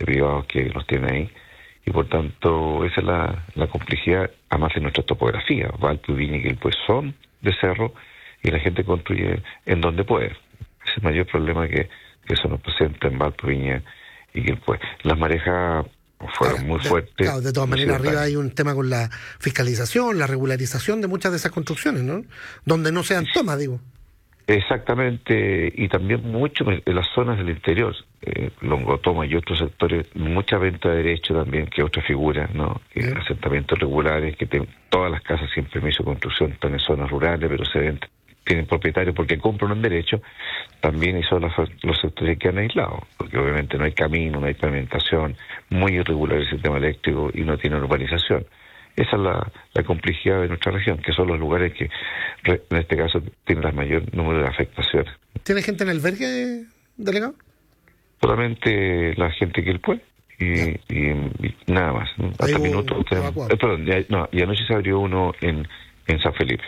privados que los tienen ahí, y por tanto esa es la complejidad, además de nuestra topografía. Valpo, Viña y Quilpué son de cerro, y la gente construye en donde puede. Ese es el mayor problema que eso nos presenta en Valpo, Viña y Quilpué. Las marejas fueron muy fuertes. Claro, de todas maneras, arriba hay un tema con la fiscalización, la regularización de muchas de esas construcciones, ¿no? Donde no sean tomas, digo. Exactamente, y también mucho en las zonas del interior, Longotoma y otros sectores, mucha venta de derecho también, que otra figura, ¿no? Que asentamientos regulares, que todas las casas sin permiso de construcción están en zonas rurales, pero tienen propietarios porque compran un derecho. También son los sectores que han aislado, porque obviamente no hay camino, no hay pavimentación, muy irregular el sistema eléctrico y no tiene urbanización. Esa es la complejidad de nuestra región, que son los lugares que, en este caso, tienen el mayor número de afectaciones. ¿Tiene gente en albergue, delegado? Solamente la gente que él puede, y nada más. Hasta minutos. Y anoche se abrió uno en San Felipe,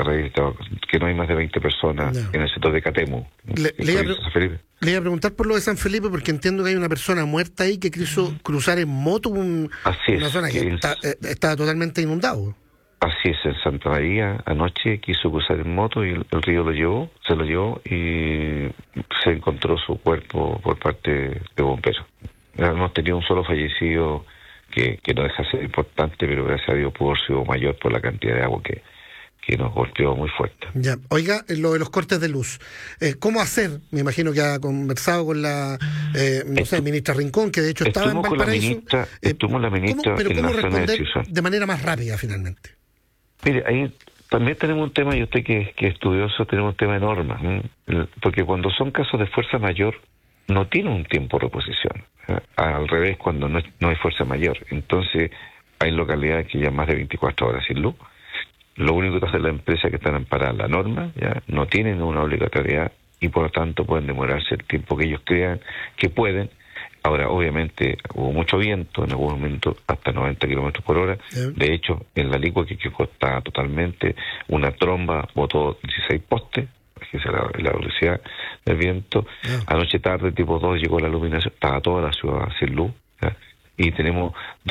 que no hay más de 20 personas en el sector de Catemu. Le iba a preguntar por lo de San Felipe, porque entiendo que hay una persona muerta ahí que quiso cruzar en moto una zona que estaba totalmente inundado. Así es, en Santa María anoche quiso cruzar en moto y el río se lo llevó y se encontró su cuerpo por parte de bomberos. Hemos tenido un solo fallecido que no deja de ser importante, pero gracias a Dios pudo haber sido mayor por la cantidad de agua que nos golpeó muy fuerte. Ya. Oiga, lo de los cortes de luz, ¿cómo hacer? Me imagino que ha conversado con la ministra Rincón, que de hecho estaba en Valparaíso. Estuvimos la ministra pero en ¿cómo la zona de responder Ciudad? De manera más rápida, finalmente? Mire, ahí también tenemos un tema, y usted que es estudioso, tenemos un tema de normas, porque cuando son casos de fuerza mayor, no tiene un tiempo de reposición. Al revés, cuando no hay fuerza mayor. Entonces, hay localidades que ya más de 24 horas sin luz. Lo único que hace la empresa que están amparadas la norma, ya no tienen una obligatoriedad y por lo tanto pueden demorarse el tiempo que ellos crean que pueden. Ahora, obviamente, hubo mucho viento, en algún momento hasta 90 kilómetros por hora. De hecho, en la Ligua, que cortaba totalmente, una tromba botó 16 postes, fíjese la velocidad del viento. Anoche tarde, tipo 2, llegó la iluminación, estaba toda la ciudad sin luz, ¿ya? Y tenemos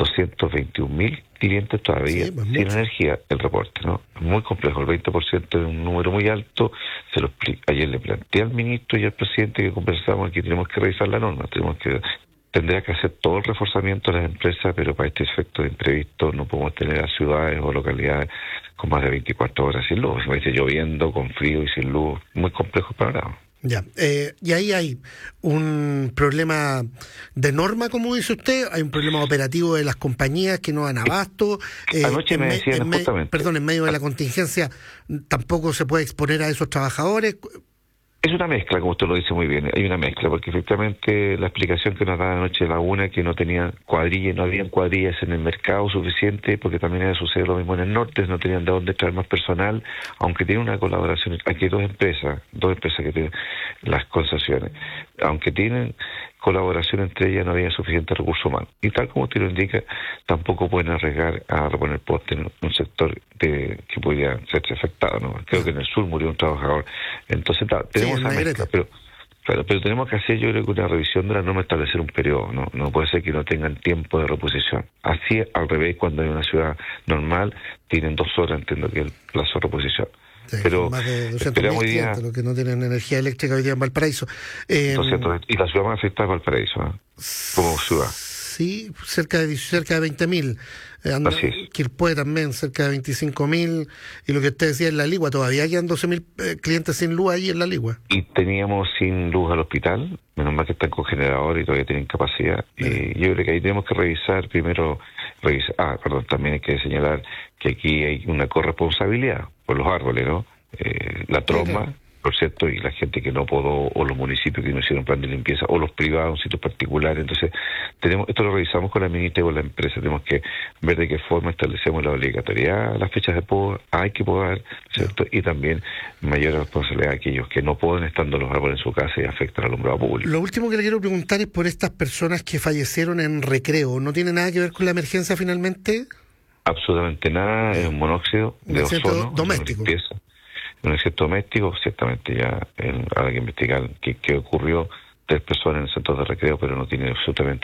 221.000 clientes todavía sin energía, el reporte, ¿no? Muy complejo, el 20% es un número muy alto. Ayer le planteé al ministro y al presidente que conversamos que tenemos que revisar la norma, tendría que hacer todo el reforzamiento de las empresas, pero para este efecto de imprevisto no podemos tener a ciudades o localidades con más de 24 horas sin luz. Me dice, lloviendo, con frío y sin luz, muy complejo el panorama. Ya, y ahí hay un problema de norma, como dice usted, hay un problema operativo de las compañías que no dan abasto. Anoche me decían justamente... en medio de la contingencia tampoco se puede exponer a esos trabajadores. Es una mezcla, como usted lo dice muy bien, hay una mezcla, porque efectivamente la explicación que nos da anoche la UNA, que no tenían cuadrillas, no habían cuadrillas en el mercado suficiente, porque también había sucedido lo mismo en el norte, no tenían de dónde traer más personal, aunque tienen una colaboración, aquí hay dos empresas que tienen las concesiones, aunque tienen colaboración entre ellas, no había suficiente recurso humano. Y tal como usted lo indica, tampoco pueden arriesgar a reponer postes en un sector que podría serse afectado, ¿no? Creo que en el sur murió un trabajador. Entonces, tenemos esa mezcla, pero tenemos que hacer, yo creo que una revisión de la norma, establecer un periodo, no puede ser que no tengan tiempo de reposición. Así, al revés, cuando hay una ciudad normal, tienen 2 horas, entiendo que el plazo de reposición. Sí, pero más de 200.000 clientes los que no tienen energía eléctrica hoy día en Valparaíso. Y la ciudad más afectada es Valparaíso, como ciudad. Sí, cerca de 20.000. Así es. Quilpué también, cerca de 25.000. Y lo que usted decía en La Ligua, todavía quedan 12.000 clientes sin luz ahí en La Ligua. Y teníamos sin luz al hospital, menos mal que están con generador y todavía tienen capacidad. Y yo creo que ahí tenemos que revisar primero. También hay que señalar que aquí hay una corresponsabilidad por los árboles, ¿no? La tromba, por cierto, y la gente que no podó, o los municipios que no hicieron plan de limpieza, o los privados en sitios particulares. Entonces, esto lo revisamos con la ministra y con la empresa. Tenemos que ver de qué forma establecemos la obligatoriedad, las fechas de poda, hay que podar, ¿cierto? Y también mayor responsabilidad a aquellos que no poden estando los árboles en su casa y afectan al alumbrado público. Lo último que le quiero preguntar es por estas personas que fallecieron en Recreo. ¿No tiene nada que ver con la emergencia finalmente? Absolutamente nada, es un monóxido de ozono doméstico. Un accidente doméstico, ciertamente ya habrá que investigar qué ocurrió. 3 personas en el centro de Recreo, pero no tiene absolutamente